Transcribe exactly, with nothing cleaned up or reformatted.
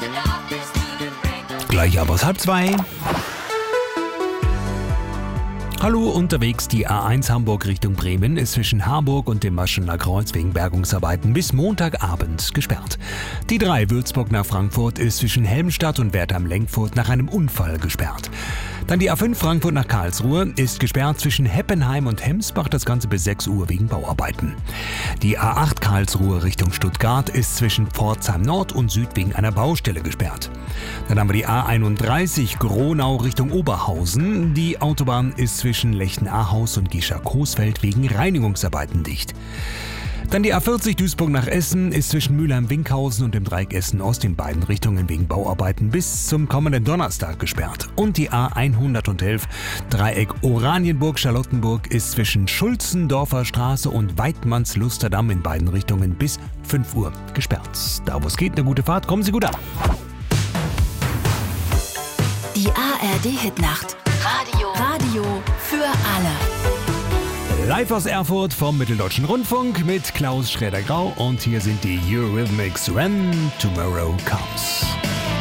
Gleich aber halb zwei. Hallo, unterwegs die A eins Hamburg Richtung Bremen ist zwischen Harburg und dem Maschener Kreuz wegen Bergungsarbeiten bis Montagabend gesperrt. Die drei Würzburg nach Frankfurt ist zwischen Helmstadt und Wertheim-Lenkfurt nach einem Unfall gesperrt. Dann die A fünf Frankfurt nach Karlsruhe ist gesperrt zwischen Heppenheim und Hemsbach, das Ganze bis sechs Uhr wegen Bauarbeiten. Die A acht Karlsruhe Richtung Stuttgart ist zwischen Pforzheim Nord und Süd wegen einer Baustelle gesperrt. Dann haben wir die A einunddreißig Gronau Richtung Oberhausen. Die Autobahn ist zwischen Lechten-Ahaus und Gischa-Coesfeld wegen Reinigungsarbeiten dicht. Dann die A vierzig Duisburg nach Essen ist zwischen Mülheim-Winkhausen und dem Dreieck Essen-Ost in beiden Richtungen wegen Bauarbeiten bis zum kommenden Donnerstag gesperrt. Und die A hundertelf Dreieck Oranienburg-Charlottenburg ist zwischen Schulzendorfer Straße und Weidmanns-Lusterdamm in beiden Richtungen bis fünf Uhr gesperrt. Da wo es geht, eine gute Fahrt, kommen Sie gut an. Die A R D-Hitnacht. Radio. Radio für alle. Live aus Erfurt vom Mitteldeutschen Rundfunk mit Klaus Schrader-Grau und hier sind die Eurythmics When Tomorrow Comes.